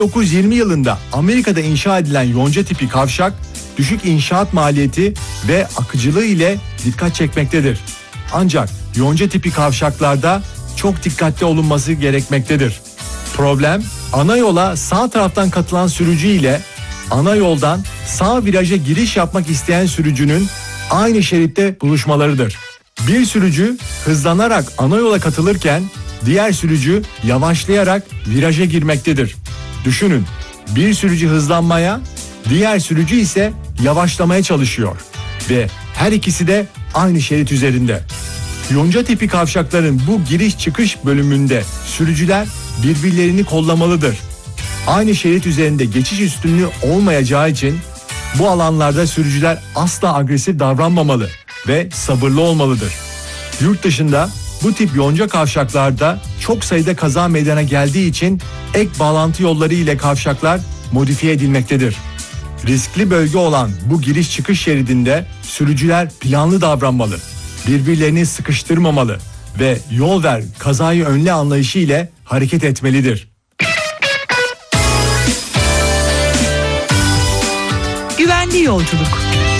1920 yılında Amerika'da inşa edilen yonca tipi kavşak, düşük inşaat maliyeti ve akıcılığı ile dikkat çekmektedir. Ancak yonca tipi kavşaklarda çok dikkatli olunması gerekmektedir. Problem, ana yola sağ taraftan katılan sürücü ile ana yoldan sağ viraja giriş yapmak isteyen sürücünün aynı şeritte buluşmalarıdır. Bir sürücü hızlanarak ana yola katılırken diğer sürücü yavaşlayarak viraja girmektedir. Düşünün, bir sürücü hızlanmaya, diğer sürücü ise yavaşlamaya çalışıyor ve her ikisi de aynı şerit üzerinde. Yonca tipi kavşakların bu giriş çıkış bölümünde sürücüler birbirlerini kollamalıdır. Aynı şerit üzerinde geçiş üstünlüğü olmayacağı için bu alanlarda sürücüler asla agresif davranmamalı ve sabırlı olmalıdır. Yurt dışında bu tip yonca kavşaklarda çok sayıda kaza meydana geldiği için ek bağlantı yolları ile kavşaklar modifiye edilmektedir. Riskli bölge olan bu giriş çıkış şeridinde sürücüler planlı davranmalı, birbirlerini sıkıştırmamalı ve yol ver kazayı önle anlayışı ile hareket etmelidir. Güvenli yolculuk.